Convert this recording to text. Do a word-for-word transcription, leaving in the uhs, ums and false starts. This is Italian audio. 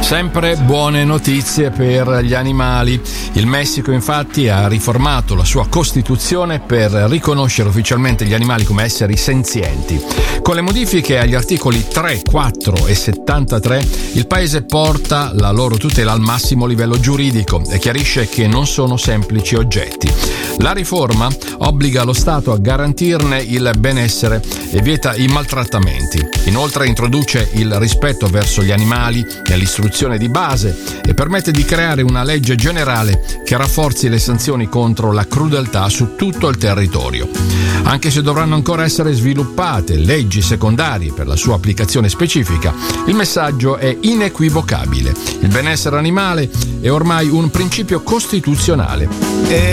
Sempre buone notizie per gli animali. Il Messico infatti ha riformato la sua Costituzione per riconoscere ufficialmente gli animali come esseri senzienti. Con le modifiche agli articoli tre, quattro e settantatré il paese porta la loro tutela al massimo livello giuridico e chiarisce che non sono semplici oggetti. La riforma obbliga lo Stato a garantirne il benessere e vieta i maltrattamenti. Inoltre introduce il rispetto verso gli animali nell'istruzione di base e permette di creare una legge generale che rafforzi le sanzioni contro la crudeltà su tutto il territorio. Anche se dovranno ancora essere sviluppate leggi secondarie per la sua applicazione specifica, il messaggio è inequivocabile. Il benessere animale è ormai un principio costituzionale. E